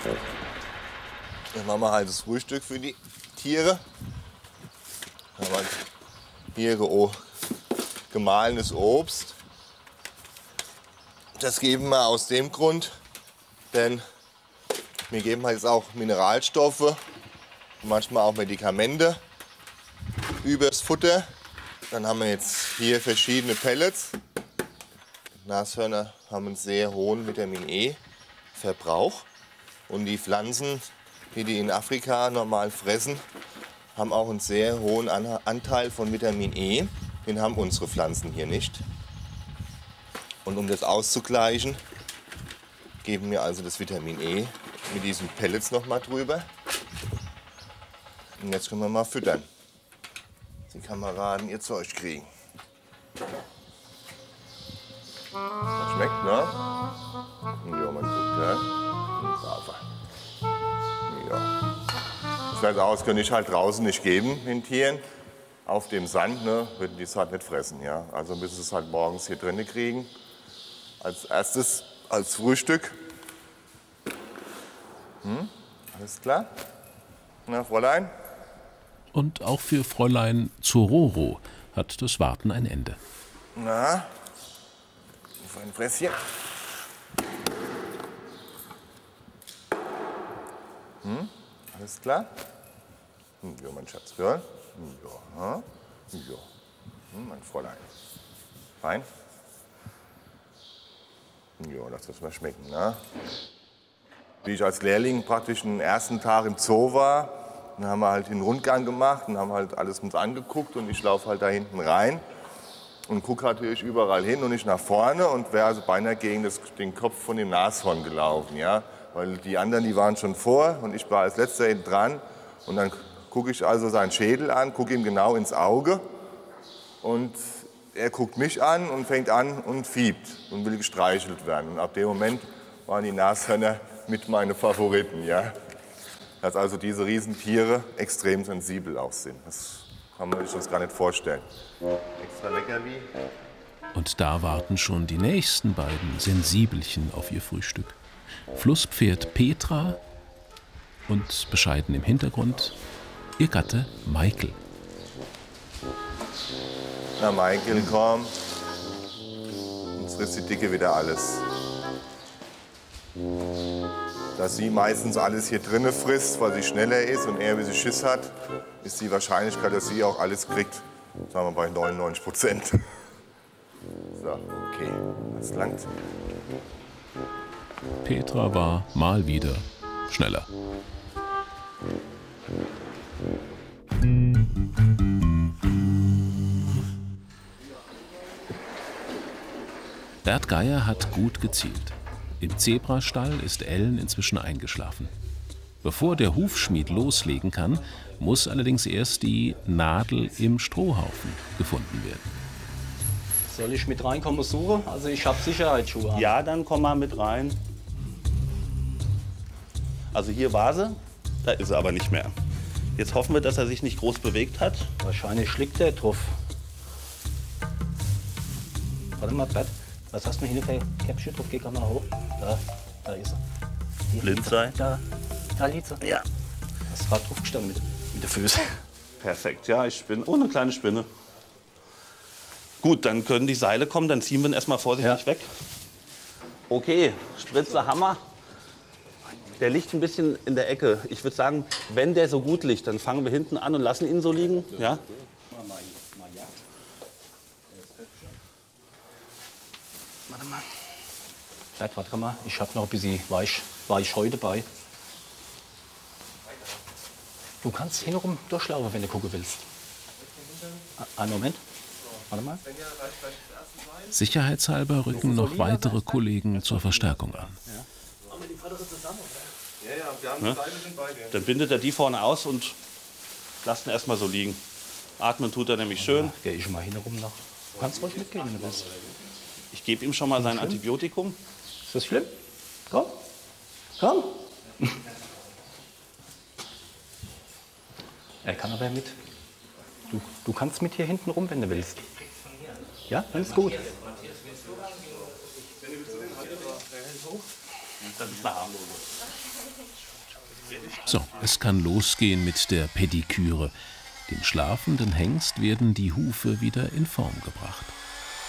Dann machen wir halt das Frühstück für die Tiere. Dann haben wir hier gemahlenes Obst. Das geben wir aus dem Grund, denn wir geben halt jetzt auch Mineralstoffe, manchmal auch Medikamente übers Futter. Dann haben wir jetzt hier verschiedene Pellets. Nashörner haben einen sehr hohen Vitamin-E-Verbrauch. Und die Pflanzen, die in Afrika normal fressen, haben auch einen sehr hohen Anteil von Vitamin E. Den haben unsere Pflanzen hier nicht. Und um das auszugleichen, geben wir also das Vitamin E mit diesen Pellets noch mal drüber. Und jetzt können wir mal füttern. Die Kameraden ihr Zeug kriegen. Das schmeckt, ne? Ja, man guckt, ne? Braver. Ja. Das heißt, aus könnte ich halt draußen nicht geben, den Tieren. Auf dem Sand, ne, würden die es halt nicht fressen, ja. Also müssen sie es halt morgens hier drinnen kriegen. Als erstes, als Frühstück. Alles klar? Na, Fräulein? Und auch für Fräulein Zororo hat das Warten ein Ende. Na, auf ein Fresschen. Alles klar? Ja, mein Schatz, ja? Ja, ja. Mein Fräulein. Fein? Ja, lass das mal schmecken, ne? Wie ich als Lehrling praktisch den ersten Tag im Zoo war, dann haben wir halt den Rundgang gemacht und haben halt alles uns angeguckt und ich laufe halt da hinten rein und gucke natürlich überall hin und nicht nach vorne und wäre also beinahe gegen den Kopf von dem Nashorn gelaufen, ja, weil die anderen, die waren schon vor und ich war als letzter hinten dran und dann gucke ich also seinen Schädel an, gucke ihm genau ins Auge und er guckt mich an und fängt an und fiebt und will gestreichelt werden und ab dem Moment waren die Nashörner mit meine Favoriten, ja. Dass also diese Riesentiere extrem sensibel auch sind. Das kann man sich das gar nicht vorstellen. Extra Leckerli. Und da warten schon die nächsten beiden Sensibelchen auf ihr Frühstück. Flusspferd Petra und bescheiden im Hintergrund ihr Gatte Michael. Na Michael, komm. Uns frisst die Dicke wieder alles. Dass sie meistens alles hier drinnen frisst, weil sie schneller ist und er, wie sie Schiss hat, ist die Wahrscheinlichkeit, dass sie auch alles kriegt, sagen wir bei 99%. So, okay, das langt. Petra war mal wieder schneller. Bert Geier hat gut gezielt. Im Zebrastall ist Ellen inzwischen eingeschlafen. Bevor der Hufschmied loslegen kann, muss allerdings erst die Nadel im Strohhaufen gefunden werden. Soll ich mit reinkommen und suchen? Also ich habe Sicherheitsschuhe an. Ja, dann komm mal mit rein. Also hier war sie, da ist sie aber nicht mehr. Jetzt hoffen wir, dass er sich nicht groß bewegt hat. Wahrscheinlich schlägt der drauf. Warte mal, Bert. Was hast du hier für Käppchen drauf? Geh mal hoch. Da ist er. Blind sein? Da liegt er. Ja. Hast gerade drauf gestanden mit den Füßen. Perfekt, ja, ich bin ohne kleine Spinne. Gut, dann können die Seile kommen, dann ziehen wir ihn erstmal vorsichtig weg. Okay, Spritzer Hammer. Der liegt ein bisschen in der Ecke. Ich würde sagen, wenn der so gut liegt, dann fangen wir hinten an und lassen ihn so liegen. Ja? Warte mal. Warte mal, ich habe noch ein bisschen Weichheu dabei. Du kannst hintenrum durchlaufen, wenn du gucken willst. Einen Moment. Warte mal. Sicherheitshalber rücken noch weitere Kollegen zur Verstärkung an. Ne? Dann bindet er die vorne aus und lasst ihn erstmal so liegen. Atmen tut er nämlich schön. Gehe ich mal hintenrum noch. Du kannst ruhig mitgehen, wenn du willst. Ich gebe ihm schon mal sein Antibiotikum. Ist das schlimm? Komm. Komm. Er kann aber mit. Du kannst mit hier hinten rum, wenn du willst. Ja, dann ist gut. Das ist eine harmlose. So, es kann losgehen mit der Pediküre. Dem schlafenden Hengst werden die Hufe wieder in Form gebracht.